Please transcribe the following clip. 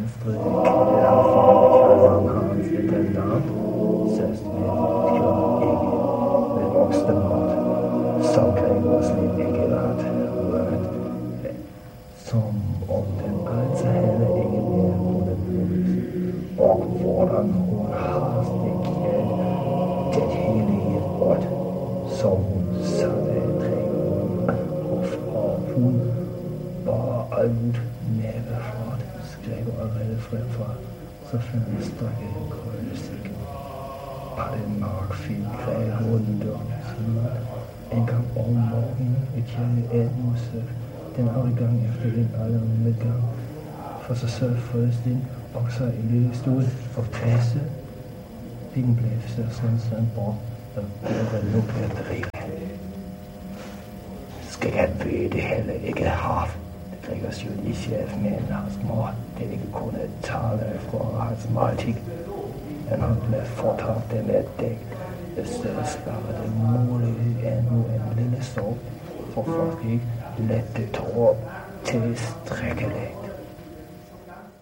stryge klæder for hans intendant, søst med gjorde ikke ved voksne mat, så Gregor slet ikke ret rørt, som om den altså heller ikke mere kunne bruges, og hvordan hun hastig gjorde det hele i et råd, som hun satte og hun bare alt nævefart, skrev og redde fremfra, så fandt han strikke en krølestik. Bare den markfilm greg rundt om siden. En gang om morgenen i kirke Admuse, den afgang efter den alarmedgang. For sig selv frøsten og så i lillestol og passe. Bilen blev sådan bort, og blev nu batteriet. Skal han vide det heller ikke have. Det Gregors judichef med hans mor, det ikke kunne tale fra hans maltik. Han har blevet fortalt dem at dække, at stedspare den mulighed endnu en lille sov, for folk ikke let det tår til strækkelægt.